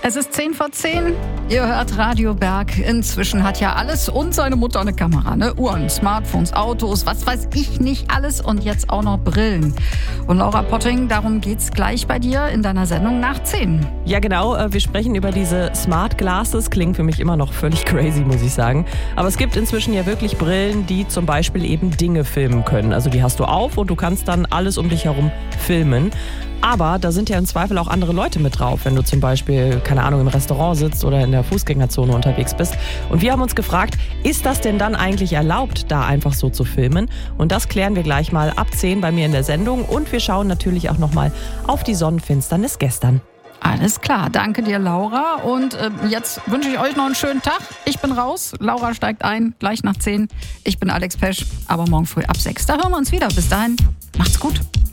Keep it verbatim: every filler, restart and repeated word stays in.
Es ist zehn vor zehn. Ihr hört Radio Berg. Inzwischen hat ja alles und seine Mutter eine Kamera, ne? Uhren, Smartphones, Autos, was weiß ich nicht alles und jetzt auch noch Brillen. Und Laura Potting, darum geht's gleich bei dir in deiner Sendung nach zehn. Ja genau, wir sprechen über diese Smart Glasses. Klingt für mich immer noch völlig crazy, muss ich sagen. Aber es gibt inzwischen ja wirklich Brillen, die zum Beispiel eben Dinge filmen können. Also die hast du auf und du kannst dann alles um dich herum filmen. Aber da sind ja im Zweifel auch andere Leute mit drauf, wenn du zum Beispiel, keine Ahnung, im Restaurant sitzt oder in der Fußgängerzone unterwegs bist. Und wir haben uns gefragt, ist das denn dann eigentlich erlaubt, da einfach so zu filmen? Und das klären wir gleich mal ab zehn bei mir in der Sendung. Und wir schauen natürlich auch nochmal auf die Sonnenfinsternis gestern. Alles klar, danke dir, Laura. Und äh, jetzt wünsche ich euch noch einen schönen Tag. Ich bin raus, Laura steigt ein, gleich nach zehn. Ich bin Alex Pesch, aber morgen früh ab sechs. Da hören wir uns wieder. Bis dahin, macht's gut.